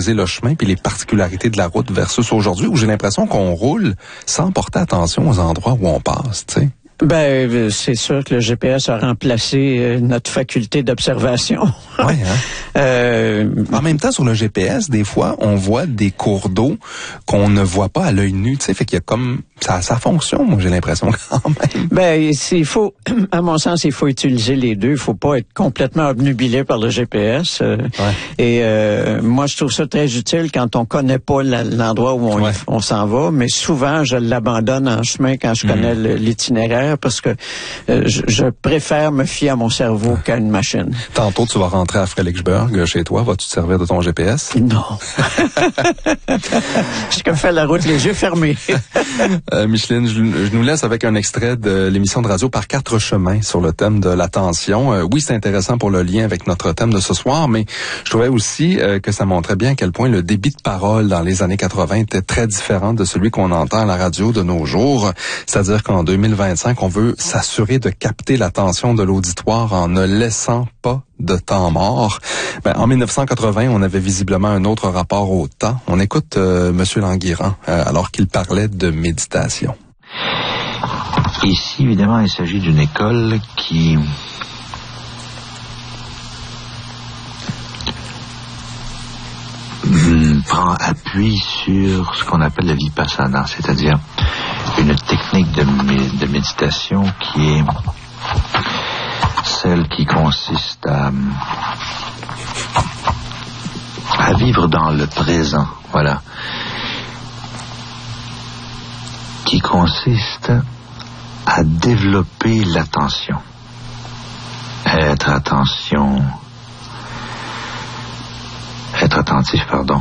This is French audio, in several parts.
mémoriser le chemin puis les particularités de la route versus aujourd'hui, où j'ai l'impression qu'on roule sans porter attention aux endroits où on passe, tu sais. Ben, c'est sûr que le GPS a remplacé notre faculté d'observation. Ouais, hein? En même temps, sur le GPS, des fois, on voit des cours d'eau qu'on ne voit pas à l'œil nu, tu sais, fait qu'il y a comme ça fonctionne, moi j'ai l'impression quand même. Ben, il faut, à mon sens, il faut utiliser les deux. Il faut pas être complètement obnubilé par le GPS. Et moi, je trouve ça très utile quand on connaît pas l'endroit où on s'en va. Mais souvent, je l'abandonne en chemin quand je connais l'itinéraire parce que je préfère me fier à mon cerveau qu'à une machine. Tantôt, tu vas rentrer à Fredericksburg chez toi. Vas-tu te servir de ton GPS? Non. Je fais la route les yeux fermés. Micheline, je nous laisse avec un extrait de l'émission de radio Par quatre chemins sur le thème de l'attention. Oui, c'est intéressant pour le lien avec notre thème de ce soir, mais je trouvais aussi que ça montrait bien à quel point le débit de parole dans les années 80 était très différent de celui qu'on entend à la radio de nos jours. C'est-à-dire qu'en 2025, on veut s'assurer de capter l'attention de l'auditoire en ne laissant pas de temps mort. Ben, en 1980, on avait visiblement un autre rapport au temps. On écoute Monsieur Languirand alors qu'il parlait de méditation. Ici, évidemment, il s'agit d'une école qui prend appui sur ce qu'on appelle la vipassana, c'est-à-dire une technique de méditation qui est celle qui consiste à vivre dans le présent, voilà, qui consiste à développer l'attention, être attentif, pardon.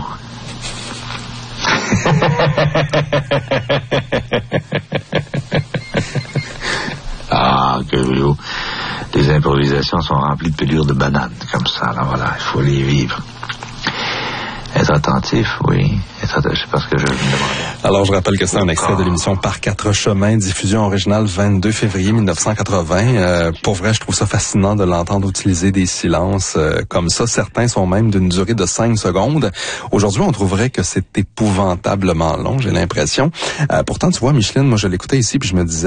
Ah, que les improvisations sont remplies de pelures de bananes, comme ça, alors voilà, il faut les vivre. Être attentif, oui. C'est parce que je me demandais. Alors, je rappelle que c'est un extrait de l'émission Par quatre chemins, diffusion originale 22 février 1980. Pour vrai, je trouve ça fascinant de l'entendre utiliser des silences comme ça. Certains sont même d'une durée de 5 secondes. Aujourd'hui, on trouverait que c'est épouvantablement long, j'ai l'impression. Pourtant, tu vois, Micheline, moi, je l'écoutais ici puis je me disais,